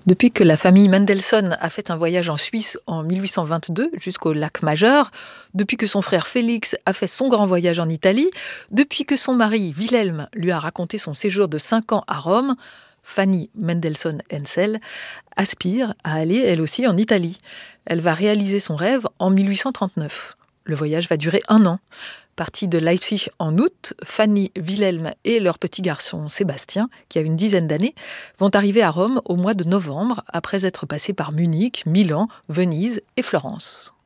Depuis que la famille Mendelssohn a fait un voyage en Suisse en 1822 jusqu'au lac Majeur, depuis que son frère Félix a fait son grand voyage en Italie, depuis que son mari Wilhelm lui a raconté son séjour de 5 ans à Rome, Fanny Mendelssohn-Hensel aspire à aller elle aussi en Italie. Elle va réaliser son rêve en 1839. Le voyage va durer 1 an. Partis de Leipzig en août, Fanny, Wilhelm et leur petit garçon Sébastien, qui a une dizaine d'années, vont arriver à Rome au mois de novembre, après être passés par Munich, Milan, Venise et Florence.